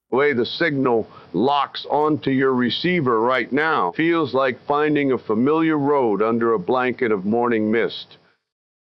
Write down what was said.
The way the signal locks onto your receiver right now feels like finding a familiar road under a blanket of morning mist.